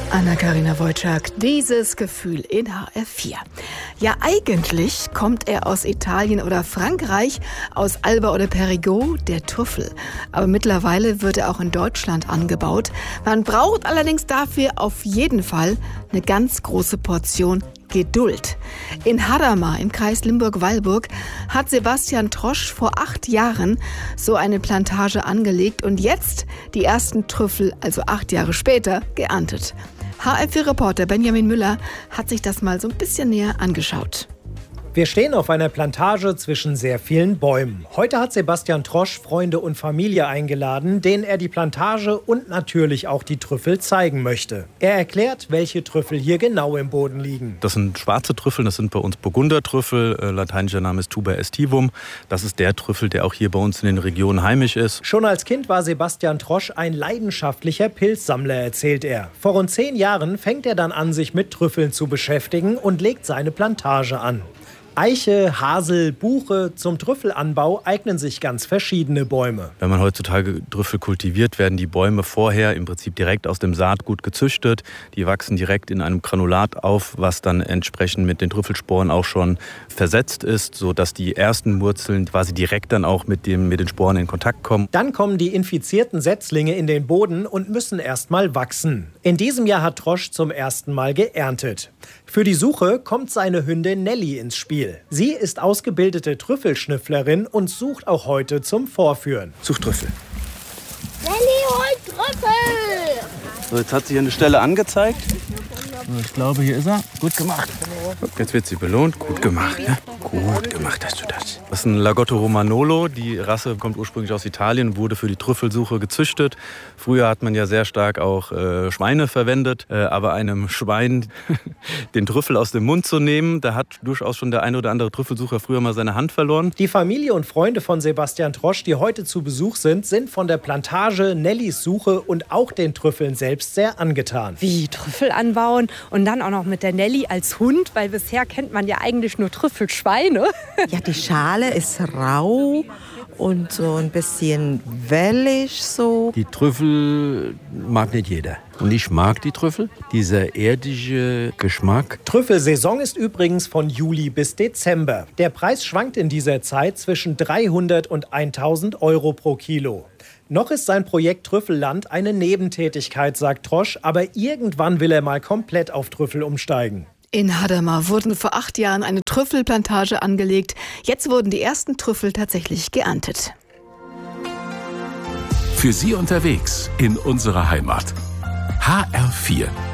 Anna-Karina Wojcik, dieses Gefühl in HR4. Ja, eigentlich kommt er aus Italien oder Frankreich, aus Alba oder Périgord, der Trüffel. Aber mittlerweile wird er auch in Deutschland angebaut. Man braucht allerdings dafür auf jeden Fall eine ganz große Portion Geduld. In Hadamar im Kreis Limburg-Weilburg hat Sebastian Trosch vor 8 Jahren so eine Plantage angelegt und jetzt die ersten Trüffel, also 8 Jahre später, geerntet. HR4-Reporter Benjamin Müller hat sich das mal so ein bisschen näher angeschaut. Wir stehen auf einer Plantage zwischen sehr vielen Bäumen. Heute hat Sebastian Trosch Freunde und Familie eingeladen, denen er die Plantage und natürlich auch die Trüffel zeigen möchte. Er erklärt, welche Trüffel hier genau im Boden liegen. Das sind schwarze Trüffel, das sind bei uns Burgundertrüffel. Lateinischer Name ist Tuber aestivum. Das ist der Trüffel, der auch hier bei uns in den Regionen heimisch ist. Schon als Kind war Sebastian Trosch ein leidenschaftlicher Pilzsammler, erzählt er. Vor rund 10 Jahren fängt er dann an, sich mit Trüffeln zu beschäftigen und legt seine Plantage an. Eiche, Hasel, Buche, zum Trüffelanbau eignen sich ganz verschiedene Bäume. Wenn man heutzutage Trüffel kultiviert, werden die Bäume vorher im Prinzip direkt aus dem Saatgut gezüchtet. Die wachsen direkt in einem Granulat auf, was dann entsprechend mit den Trüffelsporen auch schon versetzt ist, sodass die ersten Wurzeln quasi direkt dann auch mit den Sporen in Kontakt kommen. Dann kommen die infizierten Setzlinge in den Boden und müssen erst mal wachsen. In diesem Jahr hat Trosch zum ersten Mal geerntet. Für die Suche kommt seine Hündin Nelly ins Spiel. Sie ist ausgebildete Trüffelschnüfflerin und sucht auch heute zum Vorführen. Such Trüffel. Nelly holt Trüffel! So, jetzt hat sich eine Stelle angezeigt. Ich glaube, hier ist er. Gut gemacht. Jetzt wird sie belohnt. Gut gemacht. Ne? Gut gemacht hast du das. Das ist ein Lagotto Romagnolo. Die Rasse kommt ursprünglich aus Italien, wurde für die Trüffelsuche gezüchtet. Früher hat man ja sehr stark auch Schweine verwendet. Aber einem Schwein den Trüffel aus dem Mund zu nehmen, da hat durchaus schon der eine oder andere Trüffelsucher früher mal seine Hand verloren. Die Familie und Freunde von Sebastian Trosch, die heute zu Besuch sind von der Plantage, Nellys Suche und auch den Trüffeln selbst sehr angetan. Wie Trüffel anbauen und dann auch noch mit der Nelly als Hund, weil bisher kennt man ja eigentlich nur Trüffelschweine. Ja, die Schale ist rau und so ein bisschen wellig so. Die Trüffel mag nicht jeder. Und ich mag die Trüffel, dieser erdige Geschmack. Trüffelsaison ist übrigens von Juli bis Dezember. Der Preis schwankt in dieser Zeit zwischen 300 und 1000 Euro pro Kilo. Noch ist sein Projekt Trüffelland eine Nebentätigkeit, sagt Trosch, aber irgendwann will er mal komplett auf Trüffel umsteigen. In Hadamar wurden vor 8 Jahren eine Trüffelplantage angelegt. Jetzt wurden die ersten Trüffel tatsächlich geerntet. Für Sie unterwegs in unserer Heimat. HR4